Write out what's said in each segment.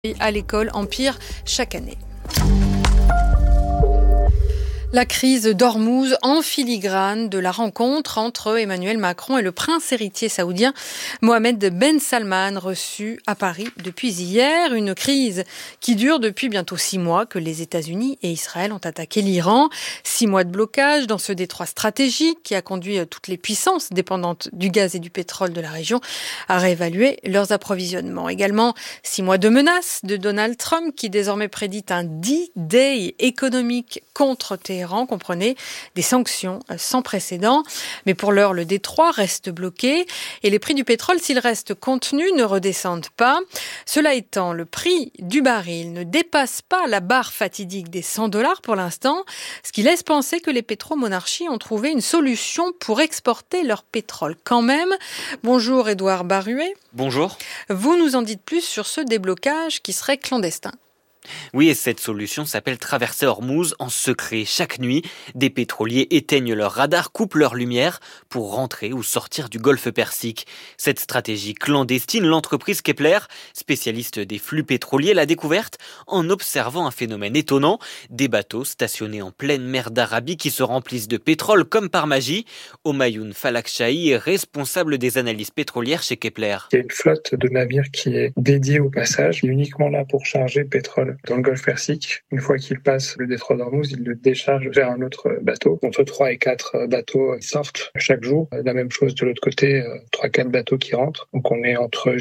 à l'école empire chaque année. La crise d'Ormuz en filigrane de la rencontre entre Emmanuel Macron et le prince héritier saoudien Mohammed Ben Salman, reçu à Paris depuis hier. Une crise qui dure depuis bientôt 6 mois que les États-Unis et Israël ont attaqué l'Iran. 6 mois de blocage dans ce détroit stratégique qui a conduit toutes les puissances dépendantes du gaz et du pétrole de la région à réévaluer leurs approvisionnements. Également 6 mois de menaces de Donald Trump qui désormais prédit un D-Day économique contre Téhéran. Comprenez des sanctions sans précédent. Mais pour l'heure, le détroit reste bloqué et les prix du pétrole, s'ils restent contenus, ne redescendent pas. Cela étant, le prix du baril ne dépasse pas la barre fatidique des $100 pour l'instant, ce qui laisse penser que les pétromonarchies ont trouvé une solution pour exporter leur pétrole quand même. Bonjour Édouard Baruet. Bonjour. Vous nous en dites plus sur ce déblocage qui serait clandestin. Oui, et cette solution s'appelle traverser Ormuz en secret. Chaque nuit, des pétroliers éteignent leur radar, coupent leur lumière pour rentrer ou sortir du golfe Persique. Cette stratégie clandestine, l'entreprise Kepler, spécialiste des flux pétroliers, l'a découverte en observant un phénomène étonnant. Des bateaux stationnés en pleine mer d'Arabie qui se remplissent de pétrole comme par magie. Homayoun Falakchahi est responsable des analyses pétrolières chez Kepler. Il y a une flotte de navires qui est dédiée au passage, uniquement là pour charger le pétrole dans le golfe Persique. Une fois qu'il passe le détroit d'Ormuz, il le décharge vers un autre bateau. Entre 3 et 4 bateaux sortent chaque jour. La même chose de l'autre côté, 3-4 bateaux qui rentrent. Donc on est entre,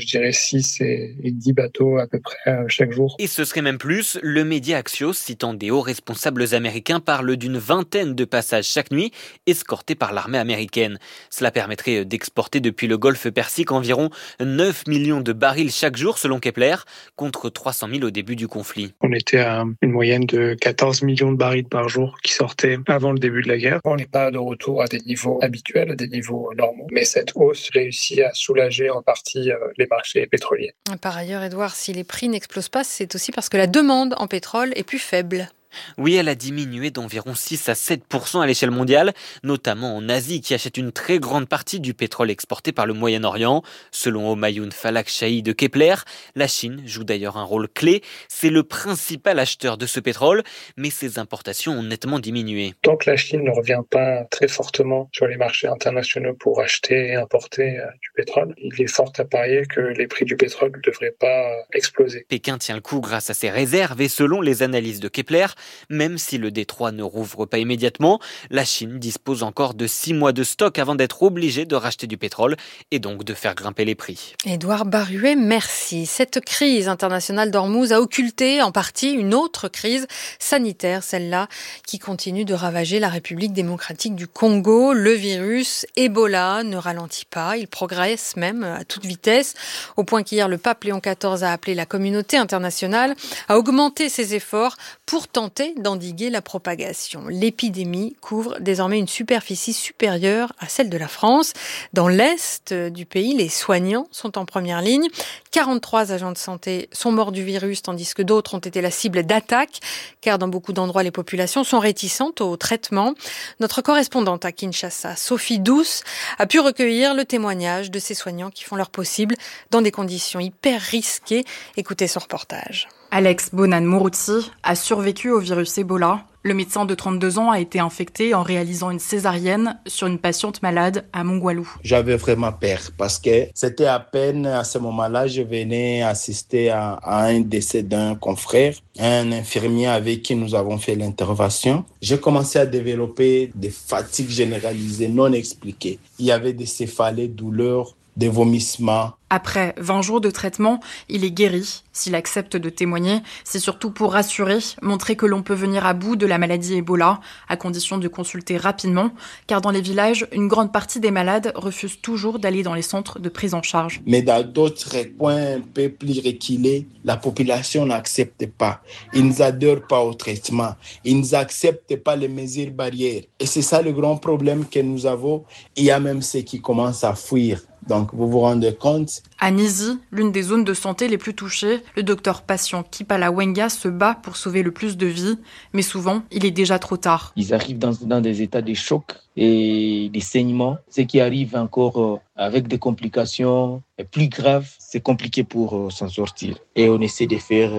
6 et 10 bateaux à peu près chaque jour. Et ce serait même plus. Le média Axios, citant des hauts responsables américains, parle d'une vingtaine de passages chaque nuit, escortés par l'armée américaine. Cela permettrait d'exporter depuis le golfe Persique environ 9 millions de barils chaque jour, selon Kepler, contre 300 000 au début du conflit. On était à une moyenne de 14 millions de barils par jour qui sortaient avant le début de la guerre. On n'est pas de retour à des niveaux habituels, à des niveaux normaux, mais cette hausse réussit à soulager en partie les marchés pétroliers. Par ailleurs, Édouard, si les prix n'explosent pas, c'est aussi parce que la demande en pétrole est plus faible. Oui, elle a diminué d'environ 6 à 7% à l'échelle mondiale, notamment en Asie qui achète une très grande partie du pétrole exporté par le Moyen-Orient. Selon Homayoun Falakchahi de Kepler, la Chine joue d'ailleurs un rôle clé. C'est le principal acheteur de ce pétrole, mais ses importations ont nettement diminué. Tant que la Chine ne revient pas très fortement sur les marchés internationaux pour acheter et importer du pétrole, il est fort à parier que les prix du pétrole ne devraient pas exploser. Pékin tient le coup grâce à ses réserves et selon les analyses de Kepler, même si le détroit ne rouvre pas immédiatement, la Chine dispose encore de 6 mois de stock avant d'être obligée de racheter du pétrole et donc de faire grimper les prix. Édouard Baruet, merci. Cette crise internationale d'Ormuz a occulté en partie une autre crise sanitaire, celle-là qui continue de ravager la République démocratique du Congo. Le virus Ebola ne ralentit pas, il progresse même à toute vitesse, au point qu'hier le pape Léon XIV a appelé la communauté internationale à augmenter ses efforts pour tenter d'endiguer la propagation. L'épidémie couvre désormais une superficie supérieure à celle de la France. Dans l'est du pays, les soignants sont en première ligne. 43 agents de santé sont morts du virus, tandis que d'autres ont été la cible d'attaques, car dans beaucoup d'endroits, les populations sont réticentes au traitement. Notre correspondante à Kinshasa, Sophie Douce, a pu recueillir le témoignage de ces soignants qui font leur possible dans des conditions hyper risquées. Écoutez son reportage. Alex Bonan-Morouti a survécu au virus Ebola. Le médecin de 32 ans a été infecté en réalisant une césarienne sur une patiente malade à Mongwalou. J'avais vraiment peur parce que c'était à peine à ce moment-là, je venais assister à un décès d'un confrère, un infirmier avec qui nous avons fait l'intervention. J'ai commencé à développer des fatigues généralisées non expliquées. Il y avait des céphalées, douleurs, des vomissements. Après 20 jours de traitement, il est guéri. S'il accepte de témoigner, c'est surtout pour rassurer, montrer que l'on peut venir à bout de la maladie Ebola, à condition de consulter rapidement, car dans les villages, une grande partie des malades refusent toujours d'aller dans les centres de prise en charge. Mais dans d'autres coins un peu plus reculés, la population n'accepte pas. Ils n'adhèrent pas au traitement. Ils n'acceptent pas les mesures barrières. Et c'est ça le grand problème que nous avons. Il y a même ceux qui commencent à fuir Donc, vous vous rendez compte. À Nizi, l'une des zones de santé les plus touchées, le docteur patient Kipala Wenga se bat pour sauver le plus de vies, mais souvent, il est déjà trop tard. Ils arrivent dans des états de choc et des saignements, ce qui arrive encore avec des complications plus graves, c'est compliqué pour s'en sortir. Et on essaie de faire